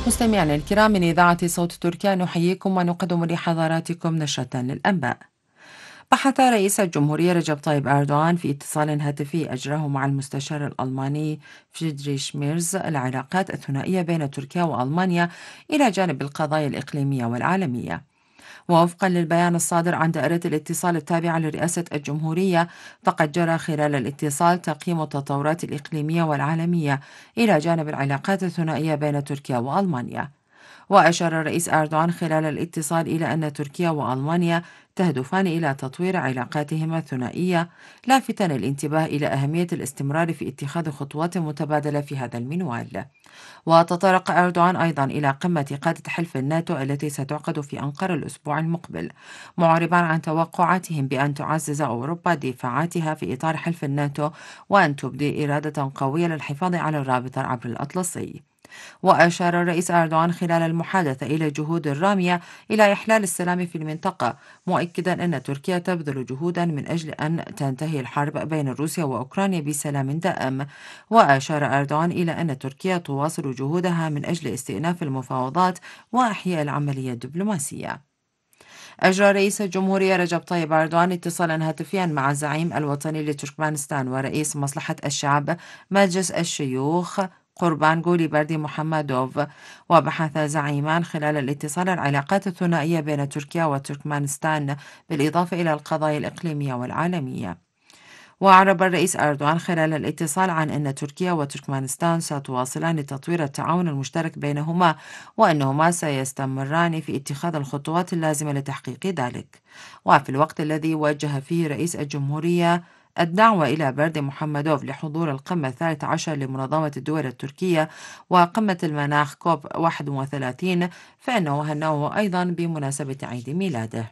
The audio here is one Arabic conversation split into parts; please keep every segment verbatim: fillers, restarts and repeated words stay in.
مستمعينا الكرام من إذاعة صوت تركيا نحييكم ونقدم لحضراتكم نشرة للأنباء. بحث رئيس الجمهورية رجب طيب أردوغان في اتصال هاتفي أجراه مع المستشار الألماني فريدريش ميرز العلاقات الثنائية بين تركيا وألمانيا إلى جانب القضايا الإقليمية والعالمية. ووفقا للبيان الصادر عن دائرة الاتصال التابعة لرئاسة الجمهورية، فقد جرى خلال الاتصال تقييم التطورات الإقليمية والعالمية إلى جانب العلاقات الثنائية بين تركيا وألمانيا. وأشار الرئيس أردوغان خلال الاتصال إلى أن تركيا وألمانيا تهدفان إلى تطوير علاقاتهما الثنائية، لافتا الانتباه إلى أهمية الاستمرار في اتخاذ خطوات متبادلة في هذا المنوال. وتطرق أردوغان أيضا إلى قمة قادة حلف الناتو التي ستعقد في أنقرة الأسبوع المقبل، معربا عن توقعاتهم بأن تعزز أوروبا دفاعاتها في إطار حلف الناتو وأن تبدي إرادة قوية للحفاظ على الرابطة عبر الأطلسي. وأشار الرئيس أردوغان خلال المحادثة إلى جهود الرامية إلى إحلال السلام في المنطقة، مؤكدا أن تركيا تبذل جهودا من أجل أن تنتهي الحرب بين روسيا وأوكرانيا بسلام دائم. وأشار أردوغان إلى أن تركيا تواصل جهودها من أجل استئناف المفاوضات وإحياء العملية الدبلوماسية. أجرى رئيس الجمهورية رجب طيب أردوغان اتصالا هاتفيا مع الزعيم الوطني لتركمانستان ورئيس مصلحة الشعب مجلس الشيوخ قربان غولي بردي محمدوف. وبحث زعيمان خلال الاتصال العلاقات الثنائية بين تركيا وتركمانستان بالإضافة إلى القضايا الإقليمية والعالمية. وأعرب الرئيس أردوغان خلال الاتصال عن أن تركيا وتركمانستان ستواصلان تطوير التعاون المشترك بينهما، وأنهما سيستمران في اتخاذ الخطوات اللازمة لتحقيق ذلك. وفي الوقت الذي وجه فيه رئيس الجمهورية الدعوة إلى بردي محمدوف لحضور القمة الثالث عشر لمنظمة الدول التركية وقمة المناخ كوب واحد وثلاثين، فإنه هنأه أيضا بمناسبة عيد ميلاده.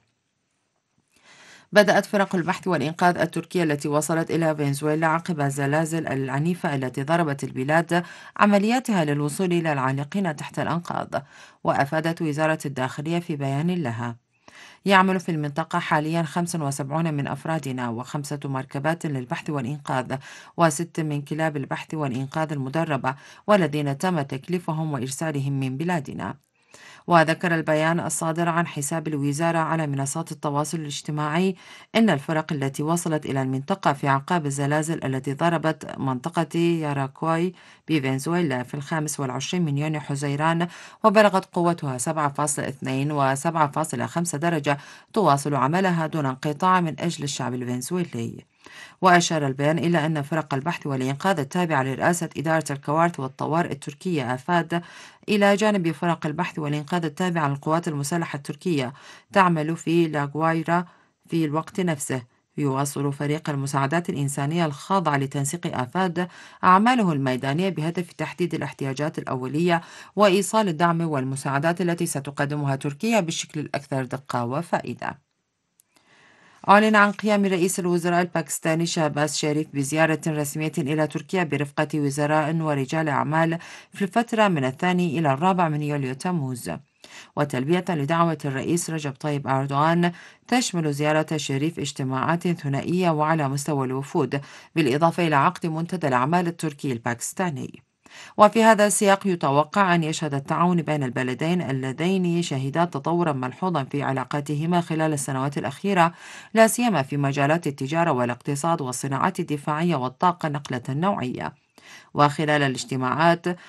بدأت فرق البحث والإنقاذ التركية التي وصلت إلى فنزويلا عقب الزلازل العنيفة التي ضربت البلاد عملياتها للوصول إلى العالقين تحت الأنقاض. وأفادت وزارة الداخلية في بيان لها: يعمل في المنطقة حاليا خمسة وسبعون من أفرادنا وخمسة مركبات للبحث والإنقاذ وست من كلاب البحث والإنقاذ المدربة، والذين تم تكليفهم وإرسالهم من بلادنا. وذكر البيان الصادر عن حساب الوزارة على منصات التواصل الاجتماعي أن الفرق التي وصلت إلى المنطقة في أعقاب الزلازل التي ضربت منطقة ياراكوي بفنزويلا في الخامس والعشرين من يونيو حزيران وبلغت قوتها سبعة فاصلة اثنين و سبعة فاصلة خمسة درجة تواصل عملها دون انقطاع من أجل الشعب الفنزويلي. وأشار البيان إلى أن فرق البحث والإنقاذ التابعة لرئاسة إدارة الكوارث والطوارئ التركية آفاد، إلى جانب فرق البحث والإنقاذ التابعة للقوات المسلحة التركية، تعمل في لاغوايرا في الوقت نفسه. يواصل فريق المساعدات الإنسانية الخاضع لتنسيق آفاد أعماله الميدانية بهدف تحديد الاحتياجات الأولية وإيصال الدعم والمساعدات التي ستقدمها تركيا بالشكل الأكثر دقة وفائدة. أعلن عن قيام رئيس الوزراء الباكستاني شهباز شريف بزيارة رسمية إلى تركيا برفقة وزراء ورجال أعمال في الفترة من الثاني إلى الرابع من يوليو تموز. وتلبية لدعوة الرئيس رجب طيب أردوغان، تشمل زيارة شريف اجتماعات ثنائية وعلى مستوى الوفود، بالإضافة إلى عقد منتدى الأعمال التركي الباكستاني. وفي هذا السياق يتوقع أن يشهد التعاون بين البلدين اللذين شهدا تطورا ملحوظا في علاقاتهما خلال السنوات الأخيرة، لا سيما في مجالات التجارة والاقتصاد والصناعات الدفاعية والطاقة نقلة نوعية. وخلال الاجتماعات